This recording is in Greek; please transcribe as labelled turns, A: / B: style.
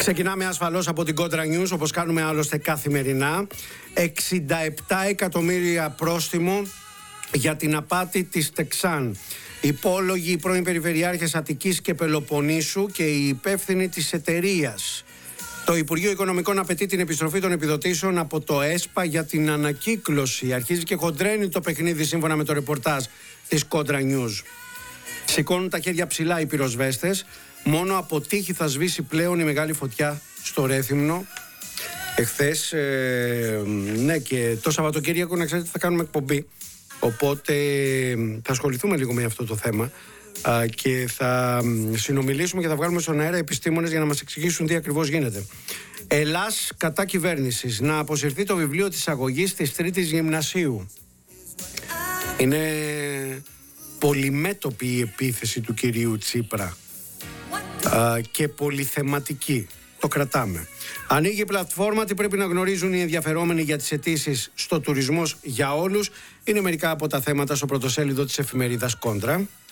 A: Ξεκινάμε ασφαλώς από την Κόντρα News, όπως κάνουμε άλλωστε καθημερινά. 67 εκατομμύρια πρόστιμο για την απάτη της Τεξάν. Υπόλογοι οι πρώην περιφερειάρχες Αττικής και Πελοποννήσου και οι υπεύθυνοι της εταιρείας. Το Υπουργείο Οικονομικών απαιτεί την επιστροφή των επιδοτήσεων από το ΕΣΠΑ για την ανακύκλωση. Αρχίζει και χοντρένει το παιχνίδι σύμφωνα με το ρεπορτάζ της Κόντρα News. Σηκώνουν τα χέρια ψηλά οι πυροσβέστες. Μόνο από τύχη θα σβήσει πλέον η μεγάλη φωτιά στο Ρέθυμνο. Εχθές, ναι, και το Σαββατοκύριακο να ξέρετε θα κάνουμε εκπομπή. Οπότε θα ασχοληθούμε λίγο με αυτό το θέμα και θα συνομιλήσουμε και θα βγάλουμε στον αέρα επιστήμονες για να μας εξηγήσουν τι ακριβώς γίνεται. Ελλάς κατά κυβέρνησης. Να αποσυρθεί το βιβλίο της αγωγής της Τρίτης Γυμνασίου. Είναι πολυμέτωπη η επίθεση του κυρίου Τσίπρα και πολυθεματική. Το κρατάμε. Ανοίγει η πλατφόρμα, τι πρέπει να γνωρίζουν οι ενδιαφερόμενοι για τις αιτήσεις στο τουρισμός για όλους. Είναι μερικά από τα θέματα στο πρωτοσέλιδο της εφημερίδας Κόντρα.